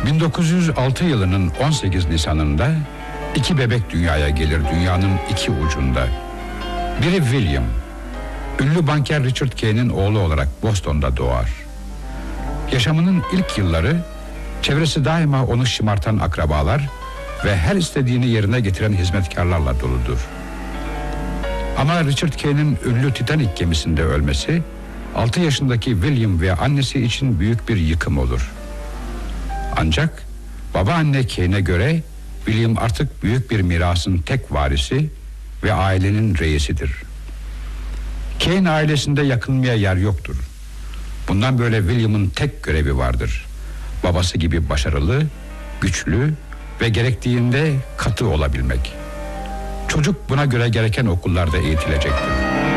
1906 yılının 18 Nisan'ında 2 bebek dünyaya gelir dünyanın 2 ucunda. Biri William, ünlü banker Richard Kay'nin oğlu olarak Boston'da doğar. Yaşamının ilk yılları çevresi daima onu şımartan akrabalar ve her istediğini yerine getiren hizmetkarlarla doludur. Ama Richard Kay'nin ünlü Titanic gemisinde ölmesi 6 yaşındaki William ve annesi için büyük bir yıkım olur. Ancak babaanne Kane'e göre William artık büyük bir mirasın tek varisi ve ailenin reisidir. Kane ailesinde yakınmaya yer yoktur. Bundan böyle William'ın tek görevi vardır. Babası gibi başarılı, güçlü ve gerektiğinde katı olabilmek. Çocuk buna göre gereken okullarda eğitilecektir.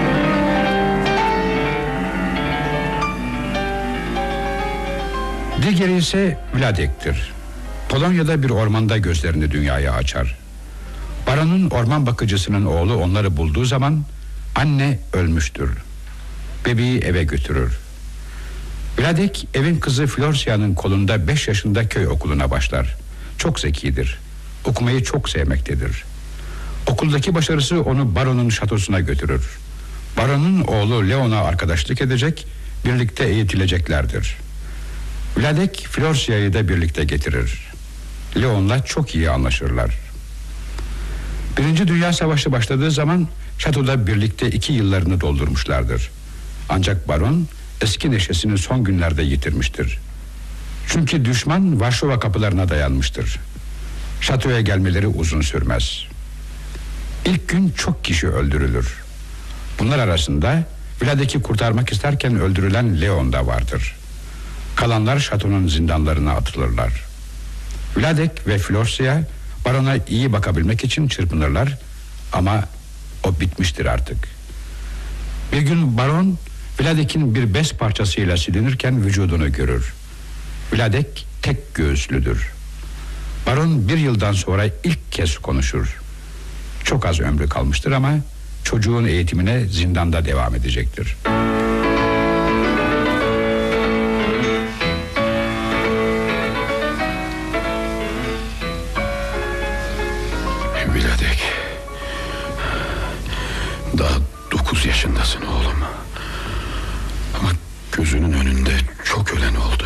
Diğeri ise Vladek'tir. Polonya'da bir ormanda gözlerini dünyaya açar. Baron'un orman bakıcısının oğlu onları bulduğu zaman anne ölmüştür. Bebeği eve götürür. Vladek evin kızı Florsia'nın kolunda 5 yaşında köy okuluna başlar. Çok zekidir. Okumayı çok sevmektedir. Okuldaki başarısı onu Baron'un şatosuna götürür. Baron'un oğlu Leon'a arkadaşlık edecek, birlikte eğitileceklerdir. Vladek Florsia'yı da birlikte getirir. Leon'la çok iyi anlaşırlar. Birinci Dünya Savaşı başladığı zaman şatoda birlikte 2 yıllarını doldurmuşlardır. Ancak Baron eski neşesini son günlerde yitirmiştir. Çünkü düşman Varşova kapılarına dayanmıştır. Şatoya gelmeleri uzun sürmez. İlk gün çok kişi öldürülür. Bunlar arasında Vladek'i kurtarmak isterken öldürülen Leon da vardır. Kalanlar şatonun zindanlarına atılırlar. Vladek ve Florsia Baron'a iyi bakabilmek için çırpınırlar ama o bitmiştir artık. Bir gün Baron Vladek'in bir bez parçasıyla silinirken vücudunu görür. Vladek tek göğüslüdür. Baron 1 yıldan sonra ilk kez konuşur. Çok az ömrü kalmıştır ama çocuğun eğitimine zindanda devam edecektir. Vladek, daha 9 yaşındasın oğlum. Ama gözünün önünde çok ölen oldu.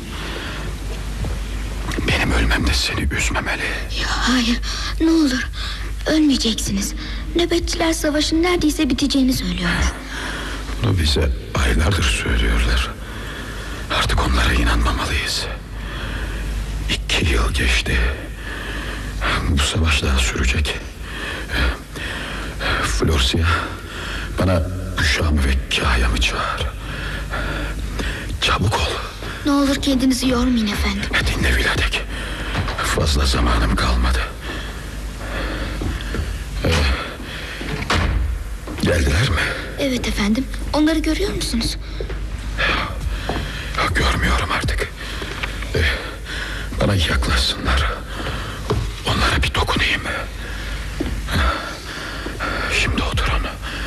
Benim ölmem de seni üzmemeli. Ya hayır, ne olur ölmeyeceksiniz. Nöbetçiler savaşın neredeyse biteceğini söylüyorlar. Bunu bize aylardır söylüyorlar. Artık onlara inanmamalıyız. 2 yıl geçti. Bu savaş daha sürecek. Florsia, bana uşağımı ve Kahya'mı çağır. Çabuk ol. Ne olur kendinizi yormayın efendim. Dinle Vladek. Fazla zamanım kalmadı. Geldiler mi? Evet efendim. Onları görüyor musunuz? Görmüyorum artık. Bana yaklaşsınlar. Onlara bir dokunayım. Şimdi oturun.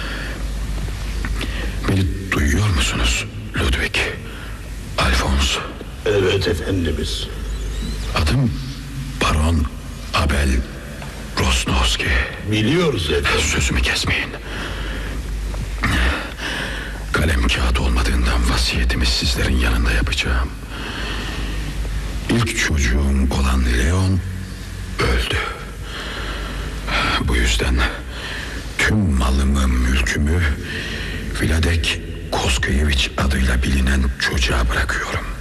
Beni duyuyor musunuz Ludwig? Alphonse. Evet efendimiz. Adım Baron Abel Rosnowski. Biliyoruz efendim. Sözümü kesmeyin. Kalem kağıt olmadığından vasiyetimi sizlerin yanında yapacağım. İlk çocuğum olan Leon öldü. Bu yüzden tüm malımı, mülkümü Vladek Koskevich adıyla bilinen çocuğa bırakıyorum.